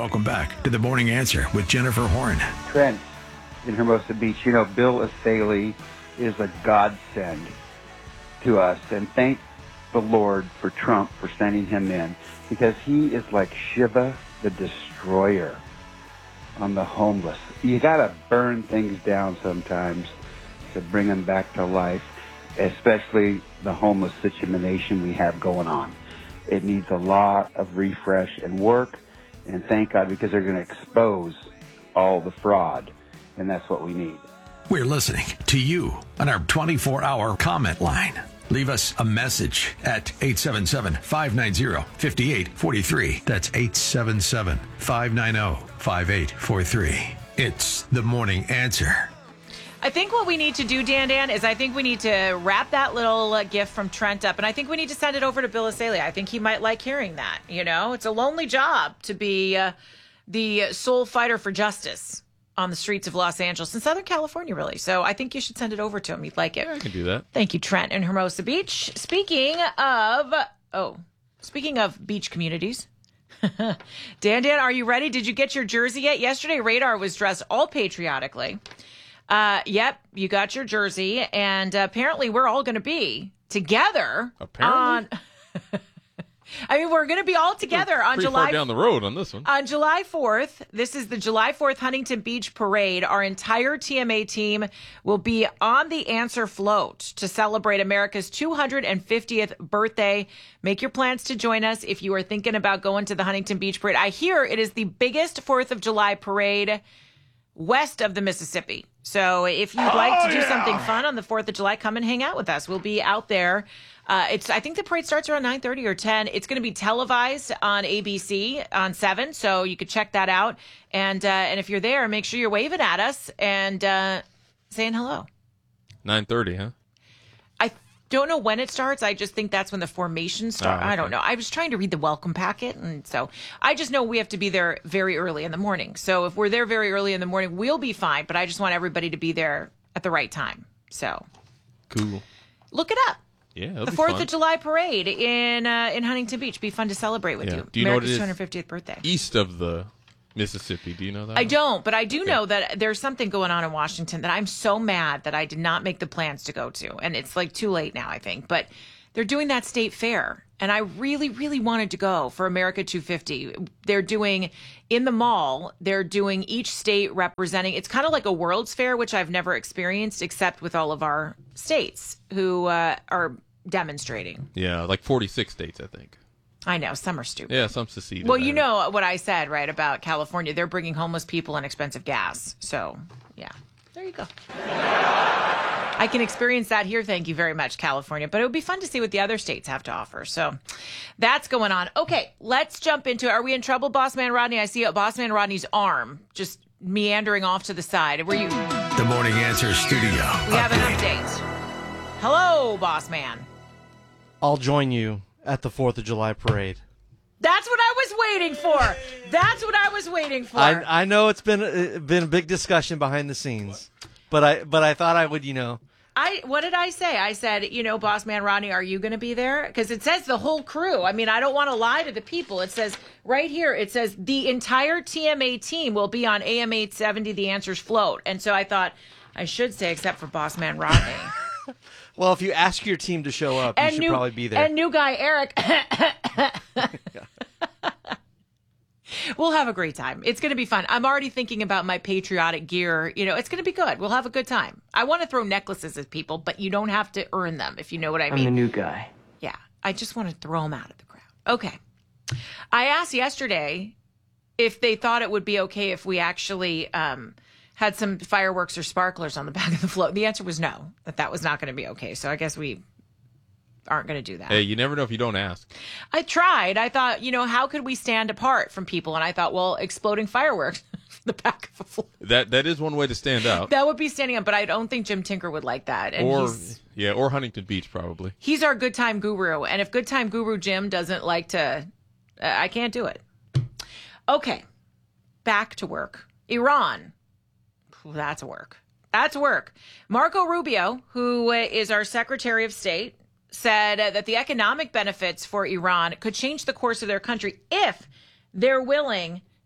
Welcome back to The Morning Answer with Jennifer Horn. Trent in Hermosa Beach. You know, Bill Asaley is a godsend to us. And thank the Lord for Trump for sending him in, because he is like Shiva the Destroyer on the homeless. You got to burn things down sometimes to bring them back to life, especially the homeless situation we have going on. It needs a lot of refresh and work, and thank God, because they're going to expose all the fraud, and that's what we need. We're listening to you on our 24-hour comment line. Leave us a message at 877-590-5843. That's 877-590-5843. It's The Morning Answer. I think what we need to do, Dan, is I think we need to wrap that little gift from Trent up, and I think we need to send it over to Bill Asaley. I think he might like hearing that. You know, it's a lonely job to be the sole fighter for justice on the streets of Los Angeles and Southern California, really. So I think you should send it over to him. He'd like it. Yeah, I can do that. Thank you, Trent in Hermosa Beach. Speaking of beach communities, Dan, are you ready? Did you get your jersey yet? Yesterday, Radar was dressed all patriotically. Yep, you got your jersey, and apparently we're all going to be together. Apparently? We're going to be all together on Pretty far down the road on this one. On July 4th, this is the July 4th Huntington Beach Parade. Our entire TMA team will be on the Answer float to celebrate America's 250th birthday. Make your plans to join us if you are thinking about going to the Huntington Beach Parade. I hear it is the biggest 4th of July parade west of the Mississippi. So if you'd like to do something fun on the 4th of July, come and hang out with us. We'll be out there. I think the parade starts around 9:30 or 10. It's going to be televised on ABC on 7, so you could check that out. And if you're there, make sure you're waving at us and saying hello. 9:30, huh? I don't know when it starts. I just think that's when the formation starts. Oh, okay. I don't know. I was trying to read the welcome packet, and so I just know we have to be there very early in the morning. So if we're there very early in the morning, we'll be fine. But I just want everybody to be there at the right time. So cool. Look it up. Yeah, the 4th of July parade in Huntington Beach. Be fun to celebrate with you. Do you America's know what it is? 250th birthday. East of the Mississippi. Do you know that? I don't, but I do know that there's something going on in Washington that I'm so mad that I did not make the plans to go to. And it's like too late now, I think. But they're doing that state fair. And I really, really wanted to go for America 250. They're doing in the mall, they're doing each state representing. It's kind of like a World's Fair, which I've never experienced except with all of our states who are demonstrating. Yeah, like 46 states, I think. I know, some are stupid. Yeah, some seceded. Well, you know what I said, right, about California. They're bringing homeless people and expensive gas. So, yeah, there you go. I can experience that here. Thank you very much, California. But it would be fun to see what the other states have to offer. So that's going on. Okay, let's jump into it. Are we in trouble, Boss Man Rodney? I see Boss Man Rodney's arm just meandering off to the side. Were you? The Morning Answer Studio. We have an update. Hello, Boss Man. I'll join you at the 4th of July parade. That's what I was waiting for. That's what I was waiting for. I know it's been a big discussion behind the scenes, but I thought I would, What did I say? I said, Boss Man Rodney, are you going to be there? Because it says the whole crew. I mean, I don't want to lie to the people. It says right here, it says the entire TMA team will be on AM 870, The Answers float. And so I thought I should say, except for Boss Man Rodney. Well, if you ask your team to show up, you should probably be there. And new guy Eric. We'll have a great time. It's going to be fun. I'm already thinking about my patriotic gear. It's going to be good. We'll have a good time. I want to throw necklaces at people, but you don't have to earn them, if you know what I mean. I'm the new guy. Yeah. I just want to throw them out of the crowd. Okay. I asked yesterday if they thought it would be okay if we actually had some fireworks or sparklers on the back of the float. The answer was no, that was not going to be okay. So I guess we aren't going to do that. Hey, you never know if you don't ask. I tried. I thought, how could we stand apart from people? And I thought, well, exploding fireworks from the back of a float. That is one way to stand out. That would be standing up, but I don't think Jim Tinker would like that. And or Huntington Beach probably. He's our good time guru, and if good time guru Jim doesn't like to, I can't do it. Okay, back to work. Iran. That's work. That's work. Marco Rubio, who is our Secretary of State, said that the economic benefits for Iran could change the course of their country if they're willing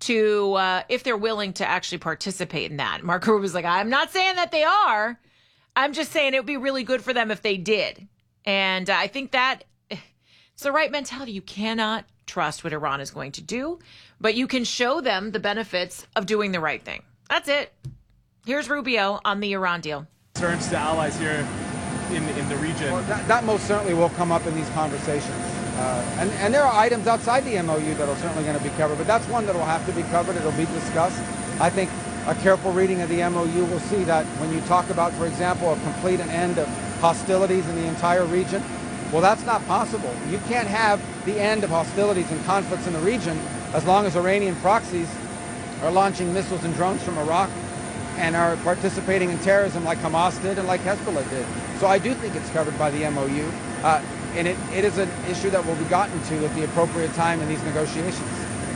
to if they're willing to actually participate in that. Marco Rubio was like, I'm not saying that they are. I'm just saying it would be really good for them if they did. And I think that it's the right mentality. You cannot trust what Iran is going to do, but you can show them the benefits of doing the right thing. That's it. Here's Rubio on the Iran deal. Concerns to allies here in the region. Well, that most certainly will come up in these conversations. And there are items outside the MOU that are certainly going to be covered, but that's one that will have to be covered. It'll be discussed. I think a careful reading of the MOU will see that when you talk about, for example, a complete and end of hostilities in the entire region, well, that's not possible. You can't have the end of hostilities and conflicts in the region as long as Iranian proxies are launching missiles and drones from Iraq and are participating in terrorism like Hamas did and like Hezbollah did. So I do think it's covered by the MOU. And it is an issue that will be gotten to at the appropriate time in these negotiations.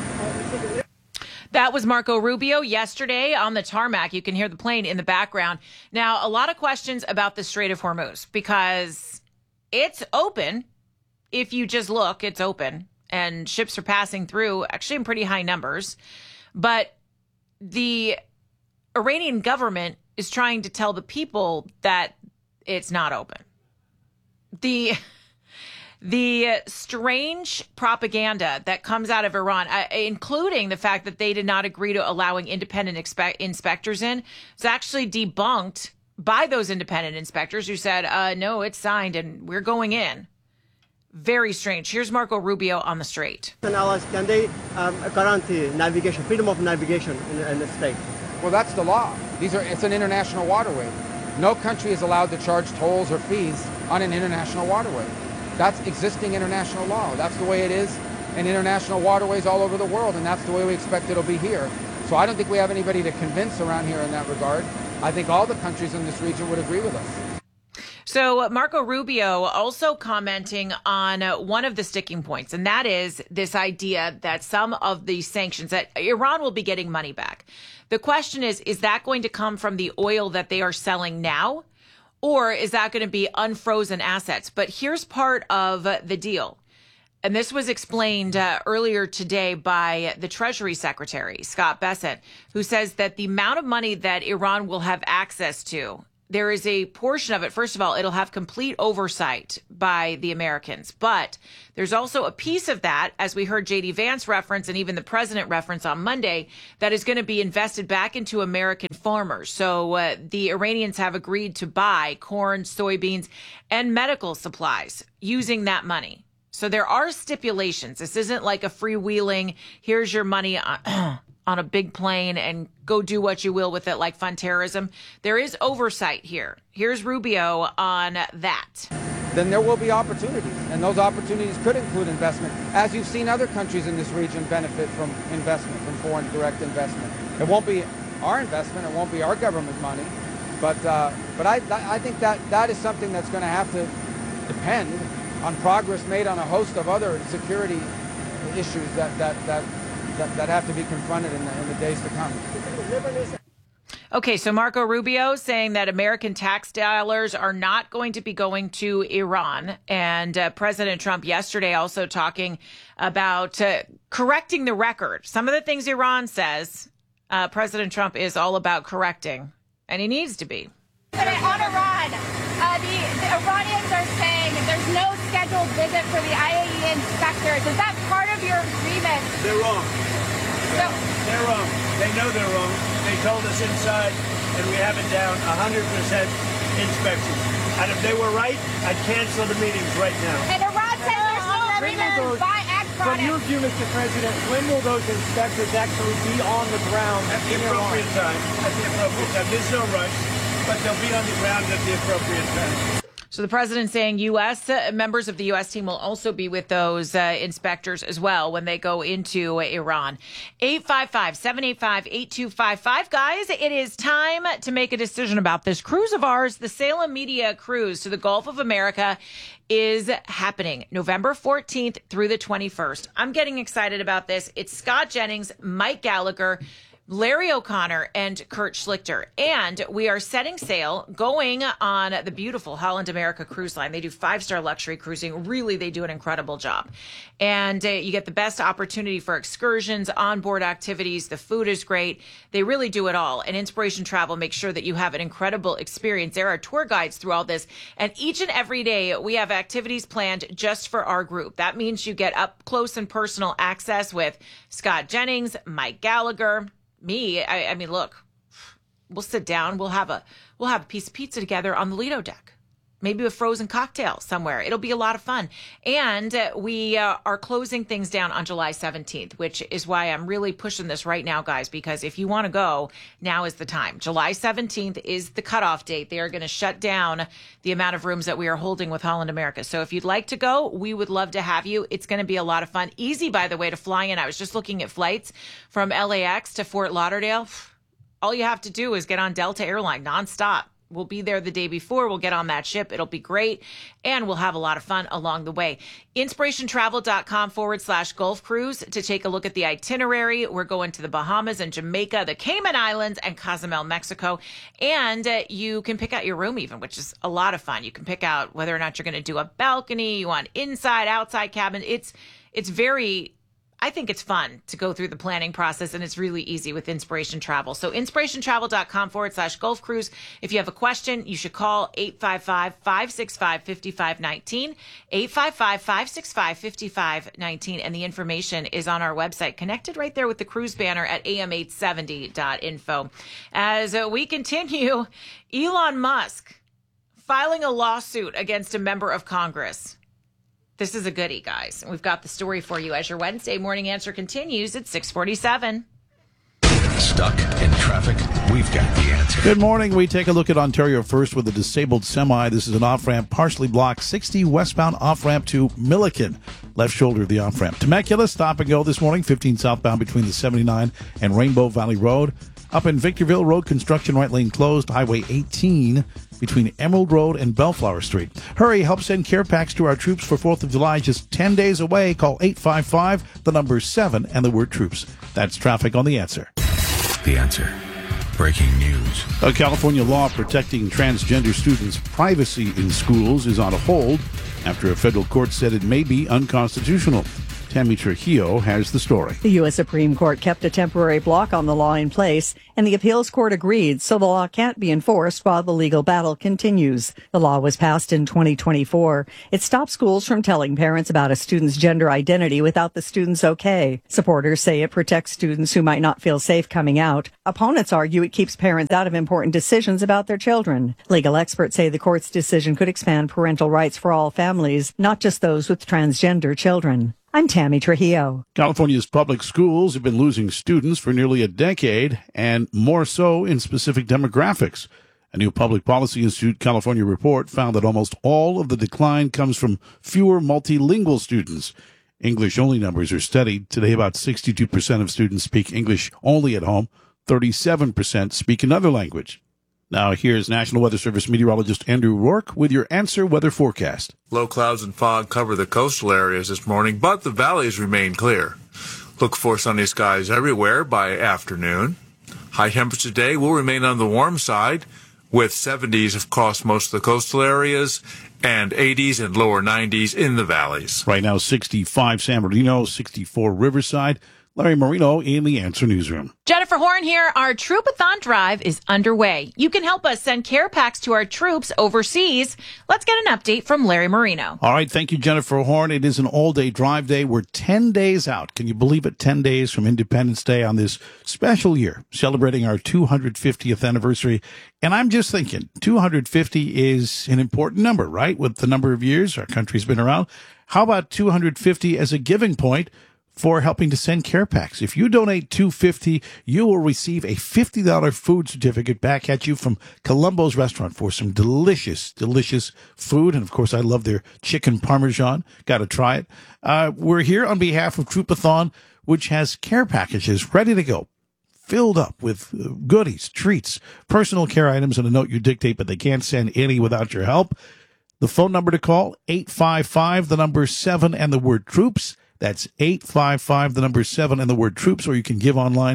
That was Marco Rubio yesterday on the tarmac. You can hear the plane in the background. Now, a lot of questions about the Strait of Hormuz because it's open. If you just look, it's open and ships are passing through actually in pretty high numbers. But the Iranian government is trying to tell the people that it's not open. The strange propaganda that comes out of Iran, including the fact that they did not agree to allowing independent inspectors in, is actually debunked by those independent inspectors who said, no, it's signed and we're going in. Very strange. Here's Marco Rubio on the Strait. Can they guarantee navigation, freedom of navigation in the state? Well, that's the law. It's an international waterway. No country is allowed to charge tolls or fees on an international waterway. That's existing international law. That's the way it is in international waterways all over the world, and that's the way we expect it'll be here. So I don't think we have anybody to convince around here in that regard. I think all the countries in this region would agree with us. So Marco Rubio also commenting on one of the sticking points, and that is this idea that some of the sanctions, that Iran will be getting money back. The question is that going to come from the oil that they are selling now? Or is that going to be unfrozen assets? But here's part of the deal. And this was explained earlier today by the Treasury Secretary, Scott Bessent, who says that the amount of money that Iran will have access to, there is a portion of it. First of all, it'll have complete oversight by the Americans. But there's also a piece of that, as we heard J.D. Vance reference and even the president reference on Monday, that is going to be invested back into American farmers. So the Iranians have agreed to buy corn, soybeans, and medical supplies using that money. So there are stipulations. This isn't like a freewheeling, here's your money on a big plane and go do what you will with it like fund terrorism. There is oversight here. Here's Rubio on that. Then there will be opportunities, and those opportunities could include investment, as you've seen other countries in this region benefit from investment, from foreign direct investment. It won't be our investment, it won't be our government money, but I think that is something that's going to have to depend on progress made on a host of other security issues that have to be confronted in the days to come. Okay, so Marco Rubio saying that American tax dollars are not going to be going to Iran. And President Trump yesterday also talking about correcting the record. Some of the things Iran says, President Trump is all about correcting, and he needs to be. On Iran, the Iranians are saying there's no scheduled visit for the IAEA inspectors. Is that part of your agreement? They're wrong. They're wrong. They know they're wrong. They told us inside, and we have it down, 100% inspections. And if they were right, I'd cancel the meetings right now. And Iran says there's no agreement to buy ag products. From your view, Mr. President, when will those inspectors actually be on the ground? At the appropriate time. At the appropriate time. There's no rush, but they'll be on the ground at the appropriate time. So the president saying U.S. members of the U.S. team will also be with those inspectors as well when they go into Iran. 855-785-8255. Guys, it is time to make a decision about this cruise of ours. The Salem Media Cruise to the Gulf of America is happening November 14th through the 21st. I'm getting excited about this. It's Scott Jennings, Mike Gallagher, Larry O'Connor and Kurt Schlichter. And we are setting sail going on the beautiful Holland America Cruise Line. They do 5-star luxury cruising. Really, they do an incredible job. And you get the best opportunity for excursions, onboard activities. The food is great. They really do it all. And Inspiration Travel makes sure that you have an incredible experience. There are tour guides through all this. And each and every day, we have activities planned just for our group. That means you get up close and personal access with Scott Jennings, Mike Gallagher, me. I mean, look, we'll sit down. We'll have a piece of pizza together on the Lido deck, maybe a frozen cocktail somewhere. It'll be a lot of fun. And we are closing things down on July 17th, which is why I'm really pushing this right now, guys, because if you want to go, now is the time. July 17th is the cutoff date. They are going to shut down the amount of rooms that we are holding with Holland America. So if you'd like to go, we would love to have you. It's going to be a lot of fun. Easy, by the way, to fly in. I was just looking at flights from LAX to Fort Lauderdale. All you have to do is get on Delta Airline nonstop. We'll be there the day before. We'll get on that ship. It'll be great. And we'll have a lot of fun along the way. InspirationTravel.com/Gulf Cruise to take a look at the itinerary. We're going to the Bahamas and Jamaica, the Cayman Islands, and Cozumel, Mexico. And you can pick out your room even, which is a lot of fun. You can pick out whether or not you're going to do a balcony, you want inside, outside cabin. It's very... I think it's fun to go through the planning process, and it's really easy with Inspiration Travel. So inspirationtravel.com/Gulf Cruise. If you have a question, you should call 855-565-5519, 855-565-5519. And the information is on our website, connected right there with the cruise banner at am870.info. As we continue, Elon Musk filing a lawsuit against a member of Congress. This is a goodie, guys. We've got the story for you as your Wednesday morning answer continues at 6:47. Stuck in traffic? We've got the answer. Good morning. We take a look at Ontario first with a disabled semi. This is an off-ramp partially blocked, 60 westbound off-ramp to Milliken. Left shoulder of the off-ramp. Temecula, stop and go this morning, 15 southbound between the 79 and Rainbow Valley Road. Up in Victorville, road construction, right lane closed. Highway 18 between Emerald Road and Bellflower Street. Hurry, help send care packs to our troops for 4th of July. Just 10 days away. Call 855, the number 7, and the word troops. That's traffic on The Answer. The Answer. Breaking news. A California law protecting transgender students' privacy in schools is on hold after a federal court said it may be unconstitutional. Tammy Trujillo has the story. The U.S. Supreme Court kept a temporary block on the law in place, and the appeals court agreed, so the law can't be enforced while the legal battle continues. The law was passed in 2024. It stops schools from telling parents about a student's gender identity without the student's okay. Supporters say it protects students who might not feel safe coming out. Opponents argue it keeps parents out of important decisions about their children. Legal experts say the court's decision could expand parental rights for all families, not just those with transgender children. I'm Tammy Trujillo. California's public schools have been losing students for nearly a decade, and more so in specific demographics. A new Public Policy Institute California report found that almost all of the decline comes from fewer multilingual students. English-only numbers are steady. Today, about 62% of students speak English only at home. 37% speak another language. Now, here's National Weather Service meteorologist Andrew Rourke with your Answer weather forecast. Low clouds and fog cover the coastal areas this morning, but the valleys remain clear. Look for sunny skies everywhere by afternoon. High temperatures today will remain on the warm side, with 70s across most of the coastal areas and 80s and lower 90s in the valleys. Right now, 65 San Bernardino, 64 Riverside. Larry Marino in the Answer Newsroom. Jennifer Horn here. Our Troopathon drive is underway. You can help us send care packs to our troops overseas. Let's get an update from Larry Marino. All right. Thank you, Jennifer Horn. It is an all-day drive day. We're 10 days out. Can you believe it? 10 days from Independence Day on this special year, celebrating our 250th anniversary. And I'm just thinking, 250 is an important number, right? With the number of years our country's been around. How about 250 as a giving point for helping to send care packs? If you donate $250, you will receive a $50 food certificate back at you from Columbo's Restaurant for some delicious, delicious food. And of course, I love their chicken parmesan. Got to try it. We're here on behalf of Troopathon, which has care packages ready to go, filled up with goodies, treats, personal care items, and a note you dictate, but they can't send any without your help. The phone number to call, 855, the number 7, and the word troops. That's 855, the number 7, and the word troops, or you can give online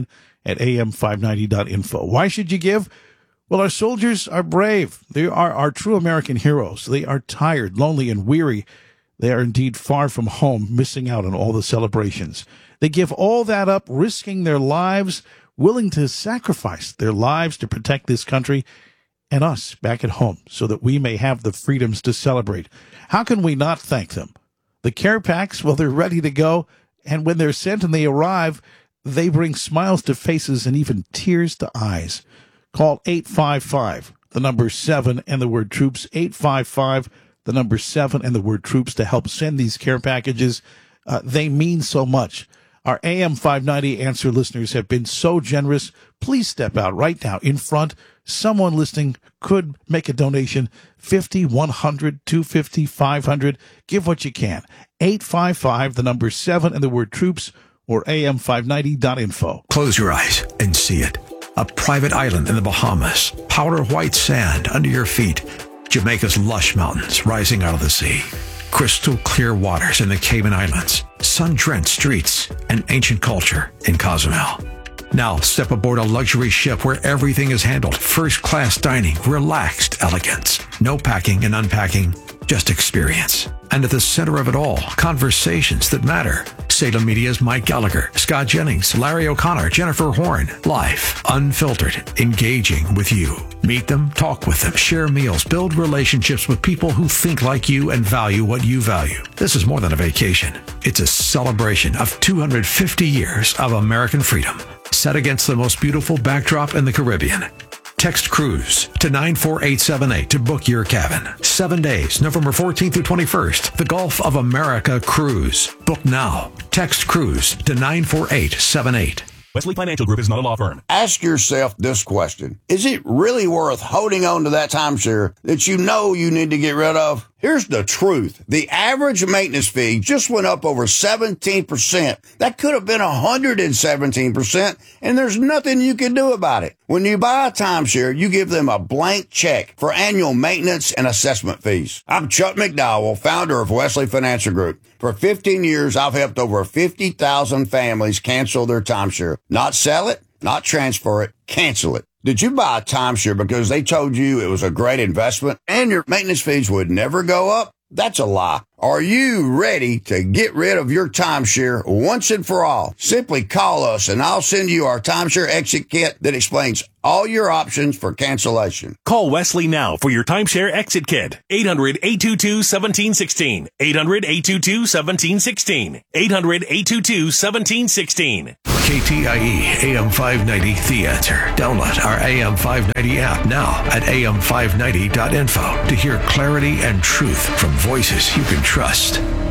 at am590.info. Why should you give? Well, our soldiers are brave. They are our true American heroes. They are tired, lonely, and weary. They are indeed far from home, missing out on all the celebrations. They give all that up, risking their lives, willing to sacrifice their lives to protect this country and us back at home so that we may have the freedoms to celebrate. How can we not thank them? The care packs, well, they're ready to go. And when they're sent and they arrive, they bring smiles to faces and even tears to eyes. Call 855, the number 7 and the word troops, 855, the number 7 and the word troops to help send these care packages. They mean so much. Our AM 590 Answer listeners have been so generous. Please step out right now in front. Someone listening could make a donation, 50, 100, 250, 500. Give what you can. 855, the number 7 and the word troops, or am590.info. Close your eyes and see it. A private island in the Bahamas, powder white sand under your feet, Jamaica's lush mountains rising out of the sea, crystal clear waters in the Cayman Islands, sun-drenched streets, and ancient culture in Cozumel. Now step aboard a luxury ship where everything is handled. First-class dining, relaxed elegance. No packing and unpacking, just experience. And at the center of it all, conversations that matter. Salem Media's Mike Gallagher, Scott Jennings, Larry O'Connor, Jennifer Horn. Live, unfiltered, engaging with you. Meet them, talk with them, share meals, build relationships with people who think like you and value what you value. This is more than a vacation. It's a celebration of 250 years of American freedom, set against the most beautiful backdrop in the Caribbean. Text cruise to 94878 to book your cabin. 7 days, November 14th through 21st. The Gulf of America Cruise. Book now. Text cruise to 94878. Wesley Financial Group is not a law firm. Ask yourself this question. Is it really worth holding on to that timeshare that you know you need to get rid of? Here's the truth. The average maintenance fee just went up over 17%. That could have been 117%, and there's nothing you can do about it. When you buy a timeshare, you give them a blank check for annual maintenance and assessment fees. I'm Chuck McDowell, founder of Wesley Financial Group. For 15 years, I've helped over 50,000 families cancel their timeshare. Not sell it, not transfer it, cancel it. Did you buy a timeshare because they told you it was a great investment and your maintenance fees would never go up? That's a lie. Are you ready to get rid of your timeshare once and for all? Simply call us and I'll send you our timeshare exit kit that explains all your options for cancellation. Call Wesley now for your timeshare exit kit. 800-822-1716. 800-822-1716. 800-822-1716. KTIE AM 590, The Answer. Download our AM 590 app now at am590.info to hear clarity and truth from voices you can trust.